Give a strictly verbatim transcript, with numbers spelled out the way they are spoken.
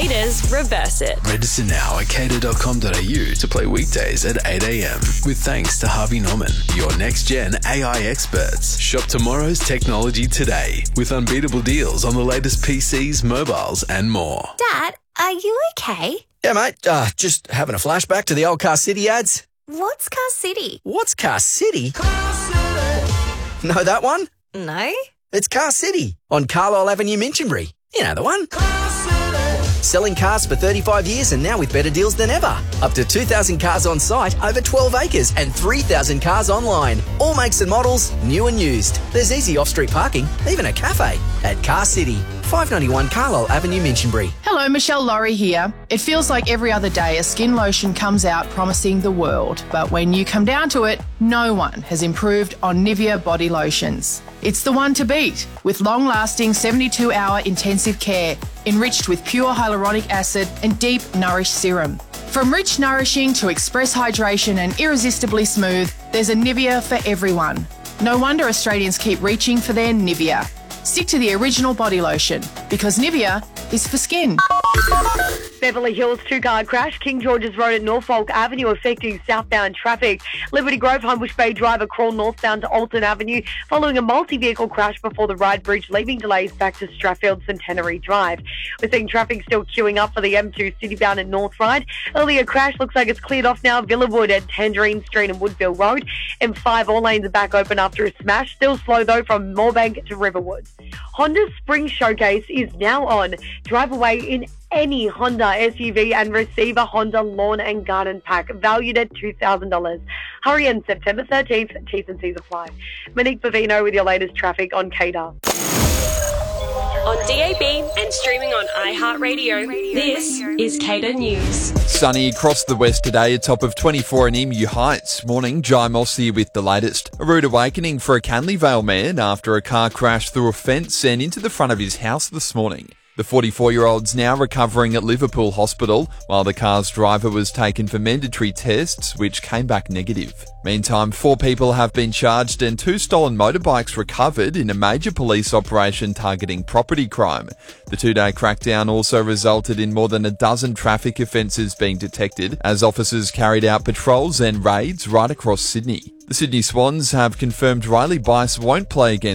Cater's Reverse It. Register now at cater dot com dot a u to play weekdays at eight a.m. with thanks to Harvey Norman, your next-gen A I experts. Shop tomorrow's technology today with unbeatable deals on the latest P Cs, mobiles and more. Dad, are you okay? Yeah, mate. Uh, just having a flashback to the old Car City ads. What's Car City? What's Car City? Car City. Know that one? No. It's Car City on Carlisle Avenue, Minchinbury. You know the one. Car City. Selling cars for thirty-five years and now with better deals than ever. Up to two thousand cars on site, over twelve acres and three thousand cars online. All makes and models, new and used. There's easy off-street parking, even a cafe at Car City. five ninety-one Carlisle Avenue, Minchinbury. Hello, Michelle Laurie here. It feels like every other day a skin lotion comes out promising the world. But when you come down to it, no one has improved on Nivea body lotions. It's the one to beat, with long-lasting seventy-two hour intensive care, enriched with pure hyaluronic acid and deep Nourish serum. From rich nourishing to express hydration and irresistibly smooth, there's a Nivea for everyone. No wonder Australians keep reaching for their Nivea. Stick to the original body lotion, because Nivea is for skin. Beverly Hills two-car crash, King George's Road at Norfolk Avenue affecting southbound traffic. Liberty Grove, Humbush Bay Driver crawl northbound to Alton Avenue following a multi-vehicle crash before the Ryde Bridge, leaving delays back to Strathfield Centenary Drive. We're seeing traffic still queuing up for the M two citybound at North Ryde. Earlier crash looks like it's cleared off now. Villawood at Tangerine Street and Woodville Road. M five, all lanes are back open after a smash. Still slow though from Moorebank to Riverwood. Honda's Spring Showcase is now on. Drive away in any Honda S U V and receive a Honda Lawn and Garden Pack valued at two thousand dollars. Hurry in September thirteenth. T's and C's apply. Monique Bavino with your latest traffic on Cater. On D A B and streaming on iHeartRadio, this is Cater News. Sunny across the west today, a top of twenty-four in Emu Heights. Morning, Jai Moss here with the latest. A rude awakening for a Canley Vale man after a car crashed through a fence and into the front of his house this morning. The forty-four-year-old's now recovering at Liverpool Hospital, while the car's driver was taken for mandatory tests, which came back negative. Meantime, four people have been charged and two stolen motorbikes recovered in a major police operation targeting property crime. The two-day crackdown also resulted in more than a dozen traffic offences being detected as officers carried out patrols and raids right across Sydney. The Sydney Swans have confirmed Riley Bice won't play against